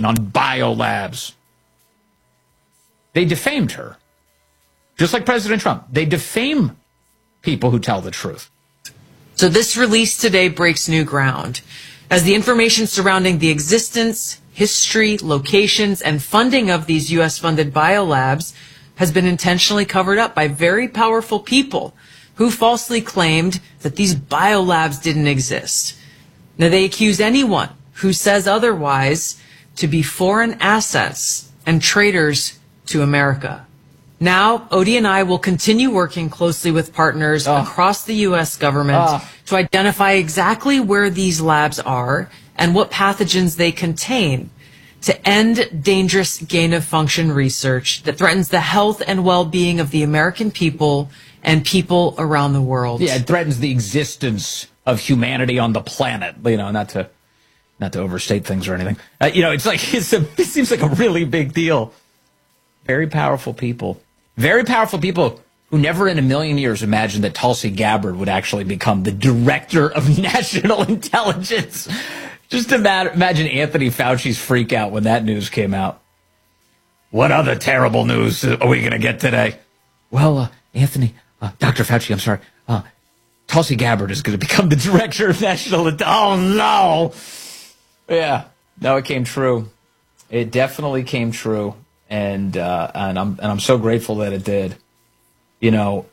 campaign on biolabs. They defamed her. Just like President Trump. They defame people who tell the truth. So this release today breaks new ground, as the information surrounding the existence, history, locations, and funding of these U.S.-funded biolabs has been intentionally covered up by very powerful people who falsely claimed that these biolabs didn't exist. Now, they accuse anyone who says otherwise to be foreign assets and traitors to America. Now, Odie and I will continue working closely with partners across the U.S. government to identify exactly where these labs are and what pathogens they contain to end dangerous gain-of-function research that threatens the health and well-being of the American people and people around the world. Yeah, it threatens the existence of humanity on the planet. You know, not to overstate things or anything. It's like it seems like a really big deal. Very powerful people. Very powerful people who never in a million years imagined that Tulsi Gabbard would actually become the director of national intelligence. Just imagine Anthony Fauci's freak out when that news came out. What other terrible news are we going to get today? Well, Anthony, Dr. Fauci, I'm sorry. Tulsi Gabbard is going to become the director of national intelligence. Oh, no. Yeah. No, it came true. It definitely came true. And I'm so grateful that it did. You know,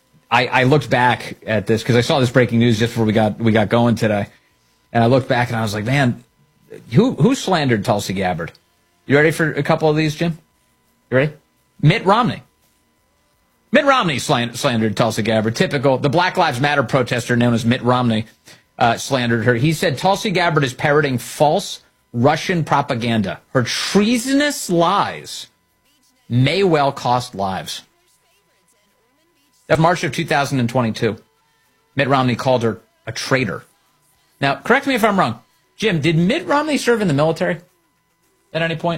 I looked back at this because I saw this breaking news just before we got going today, and I looked back and I was like, man, who slandered Tulsi Gabbard? You ready for a couple of these, Jim? You ready? Mitt Romney. Mitt Romney slandered Tulsi Gabbard. Typical. The Black Lives Matter protester known as Mitt Romney slandered her. He said Tulsi Gabbard is parroting false Russian propaganda. Her treasonous lies may well cost lives. That March of 2022, Mitt Romney called her a traitor. Now, correct me if I'm wrong. Jim, did Mitt Romney serve in the military at any point?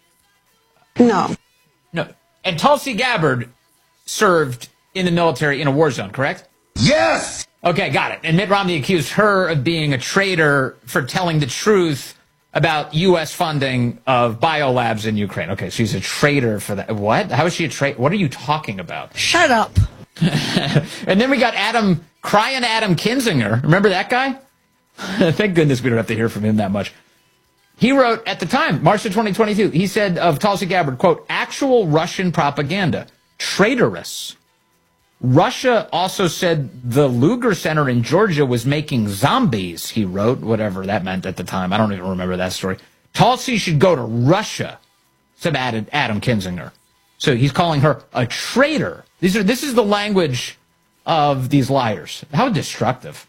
No. No. And Tulsi Gabbard served in the military in a war zone, correct? Yes! Okay, got it. And Mitt Romney accused her of being a traitor for telling the truth about U.S. funding of biolabs in Ukraine. Okay, she's a traitor for that. What? How is she a traitor? What are you talking about? Shut up. And then we got Adam Kinzinger. Remember that guy? Thank goodness we don't have to hear from him that much. He wrote at the time, March of 2022, he said of Tulsi Gabbard, quote, actual Russian propaganda, traitorous. Russia also said the Lugar Center in Georgia was making zombies, he wrote, whatever that meant at the time. I don't even remember that story. Tulsi should go to Russia, said Adam Kinzinger. So he's calling her a traitor. This is the language of these liars. How destructive.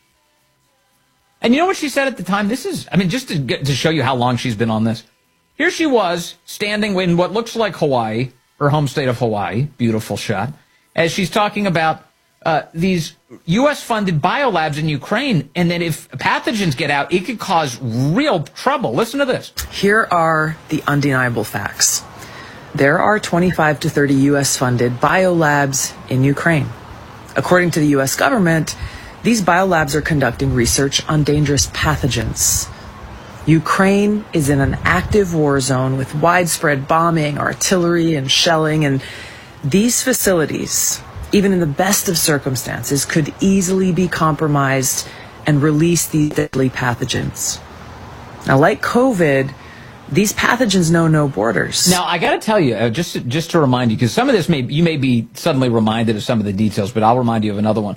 And you know what she said at the time? Just to show you how long she's been on this. Here she was, standing in what looks like Hawaii, her home state of Hawaii. Beautiful shot. As she's talking about these U.S.-funded biolabs in Ukraine, and that if pathogens get out, it could cause real trouble. Listen to this. Here are the undeniable facts. There are 25 to 30 U.S.-funded biolabs in Ukraine. According to the U.S. government, these biolabs are conducting research on dangerous pathogens. Ukraine is in an active war zone with widespread bombing, artillery, and shelling, and these facilities, even in the best of circumstances, could easily be compromised and release these deadly pathogens. Now, like COVID, these pathogens know no borders. Now, I got to tell you, just to remind you, because some of this you may be suddenly reminded of some of the details, but I'll remind you of another one.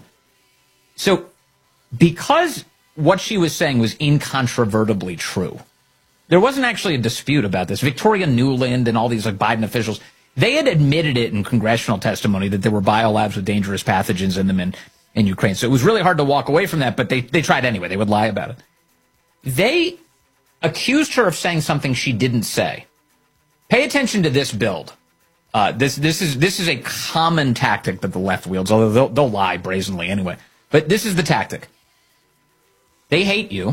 So, because what she was saying was incontrovertibly true, there wasn't actually a dispute about this. Victoria Nuland and all these Biden officials, they had admitted it in congressional testimony that there were biolabs with dangerous pathogens in them in Ukraine. So it was really hard to walk away from that, but they tried anyway. They would lie about it. They accused her of saying something she didn't say. Pay attention to this build. This is a common tactic that the left wields, although they'll lie brazenly anyway. But this is the tactic. They hate you.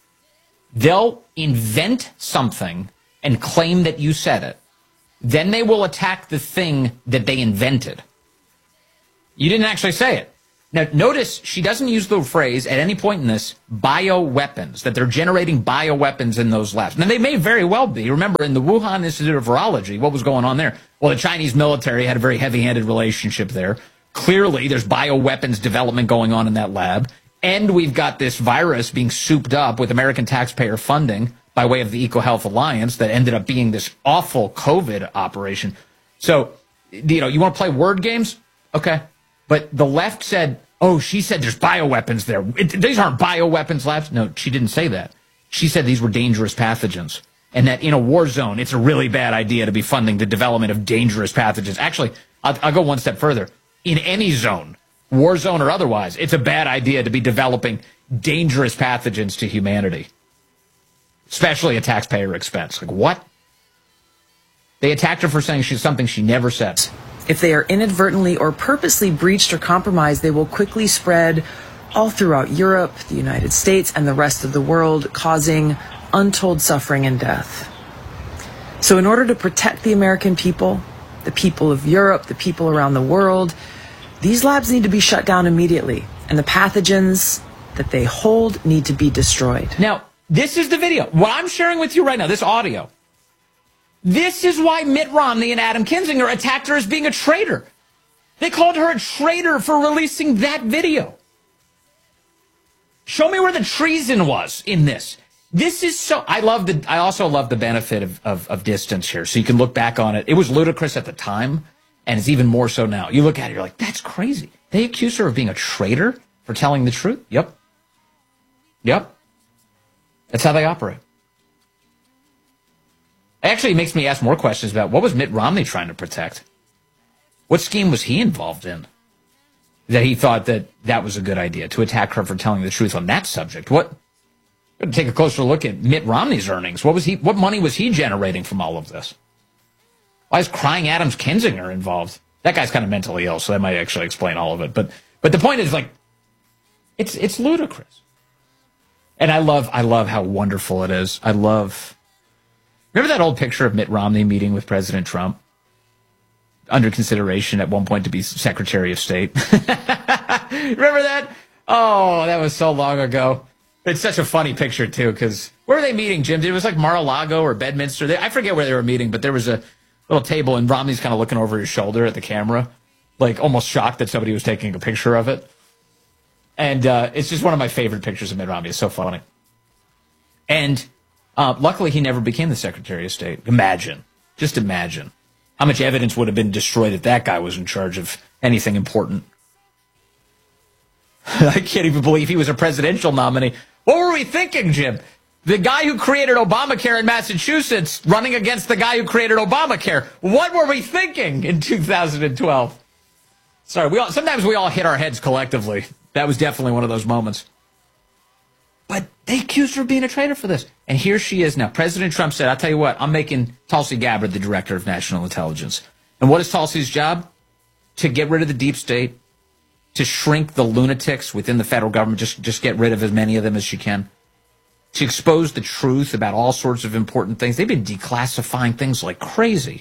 They'll invent something and claim that you said it. Then they will attack the thing that they invented. You didn't actually say it. Now, notice she doesn't use the phrase at any point in this, bioweapons, that they're generating bioweapons in those labs. Now, they may very well be. Remember, in the Wuhan Institute of Virology, what was going on there? Well, the Chinese military had a very heavy-handed relationship there. Clearly, there's bioweapons development going on in that lab. And we've got this virus being souped up with American taxpayer funding by way of the EcoHealth Alliance that ended up being this awful COVID operation. So, you know, you want to play word games? Okay. But the left said, oh, she said there's bioweapons there. These aren't bioweapons labs. No, she didn't say that. She said these were dangerous pathogens. And that in a war zone, it's a really bad idea to be funding the development of dangerous pathogens. Actually, I'll go one step further. In any zone, war zone or otherwise, it's a bad idea to be developing dangerous pathogens to humanity, especially at taxpayer expense. Like, what? They attacked her for saying she's something she never said. If they are inadvertently or purposely breached or compromised, they will quickly spread all throughout Europe, the United States, and the rest of the world, causing untold suffering and death. So in order to protect the American people, the people of Europe, the people around the world, these labs need to be shut down immediately, and the pathogens that they hold need to be destroyed. Now, this is the video. What I'm sharing with you right now, this audio, this is why Mitt Romney and Adam Kinzinger attacked her as being a traitor. They called her a traitor for releasing that video. Show me where the treason was in this. This is so... I also love the benefit of distance here, so you can look back on it. It was ludicrous at the time, and it's even more so now. You look at it, you're like, that's crazy. They accuse her of being a traitor for telling the truth? Yep. That's how they operate. Actually, it makes me ask more questions about what was Mitt Romney trying to protect? What scheme was he involved in that he thought that was a good idea, to attack her for telling the truth on that subject? What? We're going to take a closer look at Mitt Romney's earnings. What money was he generating from all of this? Why is Crying Adams Kinzinger involved? That guy's kind of mentally ill, so that might actually explain all of it. But the point is, like, it's ludicrous. And I love how wonderful it is. Remember that old picture of Mitt Romney meeting with President Trump? Under consideration at one point to be Secretary of State. Remember that? Oh, that was so long ago. It's such a funny picture, too, because where were they meeting, Jim? It was like Mar-a-Lago or Bedminster. I forget where they were meeting, but there was a little table, and Romney's kind of looking over his shoulder at the camera, like almost shocked that somebody was taking a picture of it. And it's just one of my favorite pictures of Mitt Romney. It's so funny. And luckily, he never became the Secretary of State. Just imagine how much evidence would have been destroyed if that guy was in charge of anything important. I can't even believe he was a presidential nominee. What were we thinking, Jim? The guy who created Obamacare in Massachusetts running against the guy who created Obamacare. What were we thinking in 2012? Sorry, sometimes we all hit our heads collectively. That was definitely one of those moments. But they accused her of being a traitor for this. And here she is now. President Trump said, I'll tell you what, I'm making Tulsi Gabbard the director of national intelligence. And what is Tulsi's job? To get rid of the deep state, to shrink the lunatics within the federal government, just get rid of as many of them as she can, to expose the truth about all sorts of important things. They've been declassifying things like crazy.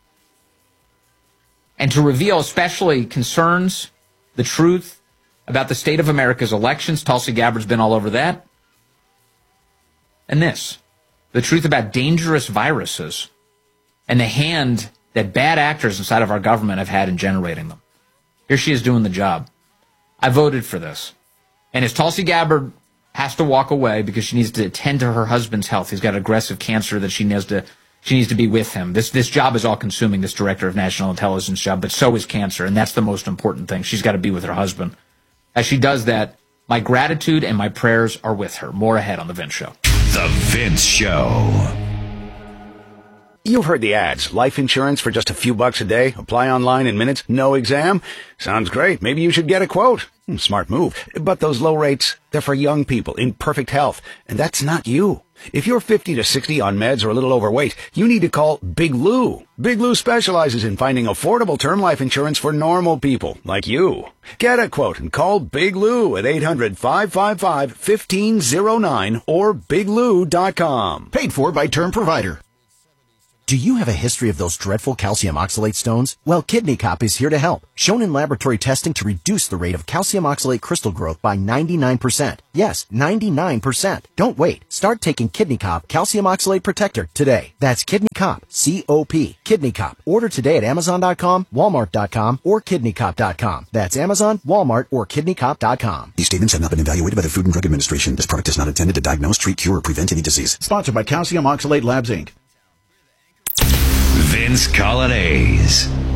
And to reveal especially concerns, the truth about the state of America's elections. Tulsi Gabbard's been all over that. And this, the truth about dangerous viruses and the hand that bad actors inside of our government have had in generating them. Here she is doing the job. I voted for this. And as Tulsi Gabbard has to walk away because she needs to attend to her husband's health. He's got aggressive cancer that she needs to be with him. This job is all consuming, this director of national intelligence job, but so is cancer. And that's the most important thing. She's got to be with her husband. As she does that, my gratitude and my prayers are with her. More ahead on The Vince Show. The Vince Show. You've heard the ads. Life insurance for just a few bucks a day. Apply online in minutes. No exam. Sounds great. Maybe you should get a quote. Smart move. But those low rates, they're for young people in perfect health. And that's not you. If you're 50 to 60 on meds or a little overweight, you need to call Big Lou. Big Lou specializes in finding affordable term life insurance for normal people like you. Get a quote and call Big Lou at 800-555-1509 or biglou.com. Paid for by Term Provider. Do you have a history of those dreadful calcium oxalate stones? Well, Kidney Cop is here to help. Shown in laboratory testing to reduce the rate of calcium oxalate crystal growth by 99%. Yes, 99%. Don't wait. Start taking Kidney Cop Calcium Oxalate Protector today. That's Kidney Cop, C-O-P. Kidney Cop. Order today at Amazon.com, Walmart.com, or KidneyCop.com. That's Amazon, Walmart, or KidneyCop.com. These statements have not been evaluated by the Food and Drug Administration. This product is not intended to diagnose, treat, cure, or prevent any disease. Sponsored by Calcium Oxalate Labs, Inc. Vince Colonnese.